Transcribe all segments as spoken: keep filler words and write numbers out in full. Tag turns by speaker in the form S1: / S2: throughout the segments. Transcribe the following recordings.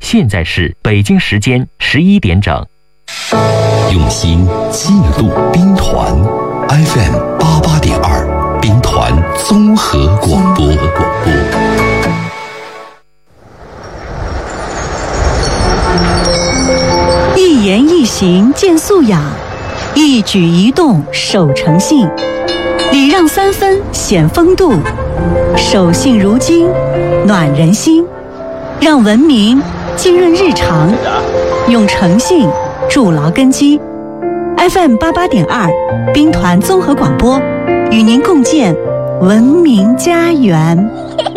S1: 现在是北京时间十一点整。
S2: 用心记录兵团 F M 八八点二，兵团综合广播。
S3: 一言一行见素养，一举一动守诚信，礼让三分显风度，守信如金暖人心，让文明浸润日常，用诚信筑牢根基。 F M 八八点二，兵团综合广播，与您共建文明家园。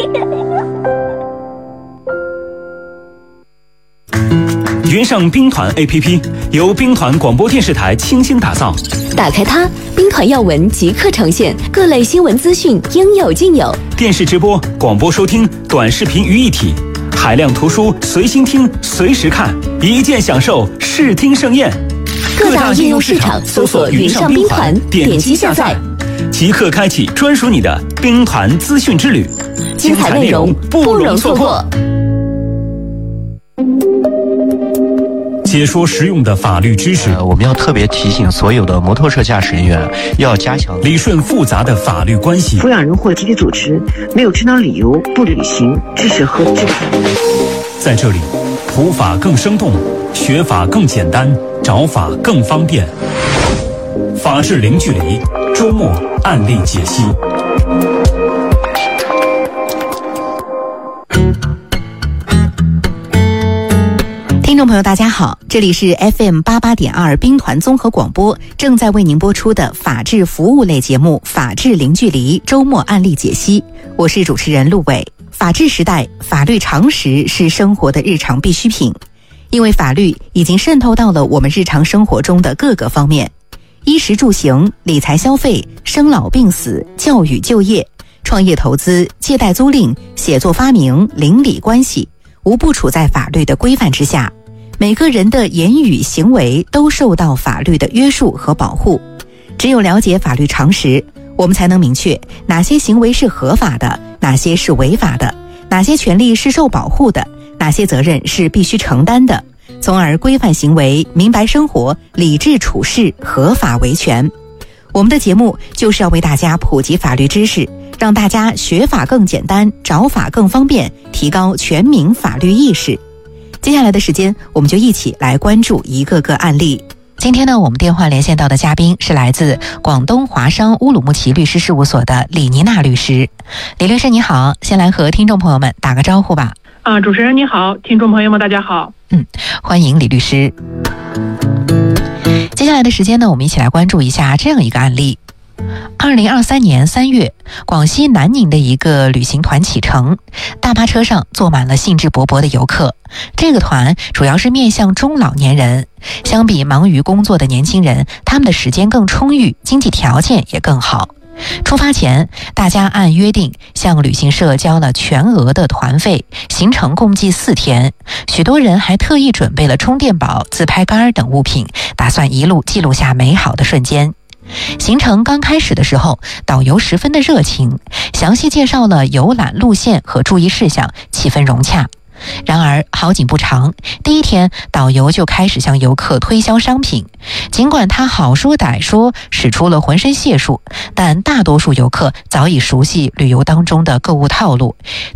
S4: 云上兵团 A P P 由兵团广播电视台倾心打造，
S5: 打开它，兵团要闻即刻呈现，各类新闻资讯应有尽有。
S4: 电视直播、广播收听、短视频于一体，海量图书随心听、随时看，一键享受视听盛宴。
S5: 各大应用市场搜索云上兵团，点击下载，
S4: 即刻开启专属你的兵团资讯之旅，
S5: 精彩内容不容错过。
S4: 解说实用的法律知识，
S6: 呃，我们要特别提醒所有的摩托车驾驶人员要加强
S4: 理顺复杂的法律关系。
S7: 抚养人或集体组织没有正当理由不履行知识和职责。
S4: 在这里，普法更生动，学法更简单，找法更方便。法治零距离，周末案例解析。
S8: 听众朋友大家好，这里是 F M 八八点二兵团综合广播，正在为您播出的法治服务类节目《法治零距离》周末案例解析，我是主持人陆伟。法治时代，法律常识是生活的日常必需品，因为法律已经渗透到了我们日常生活中的各个方面，衣食住行、理财消费、生老病死、教育就业、创业投资、借贷租赁、写作发明、邻里关系，无不处在法律的规范之下。每个人的言语行为都受到法律的约束和保护。只有了解法律常识，我们才能明确哪些行为是合法的，哪些是违法的，哪些权利是受保护的，哪些责任是必须承担的，从而规范行为，明白生活，理智处事，合法维权。我们的节目就是要为大家普及法律知识，让大家学法更简单，找法更方便，提高全民法律意识。接下来的时间，我们就一起来关注一个个案例。今天呢，我们电话连线到的嘉宾是来自广东华商乌鲁木齐律师事务所的李妮娜律师。李律师你好，先来和听众朋友们打个招呼吧。
S9: 啊，主持人你好，听众朋友们大家好。
S8: 嗯，欢迎李律师。接下来的时间呢，我们一起来关注一下这样一个案例。二零二三年三月，广西南宁的一个旅行团启程，大巴车上坐满了兴致勃勃的游客。这个团主要是面向中老年人，相比忙于工作的年轻人，他们的时间更充裕，经济条件也更好。出发前，大家按约定向旅行社交了全额的团费，行程共计四天。许多人还特意准备了充电宝、自拍杆等物品，打算一路记录下美好的瞬间。行程刚开始的时候，导游十分的热情，详细介绍了游览路线和注意事项，气氛融洽。然而好景不长，第一天导游就开始向游客推销商品。尽管他好说歹说，使出了浑身解数，但大多数游客早已熟悉旅游当中的购物套路，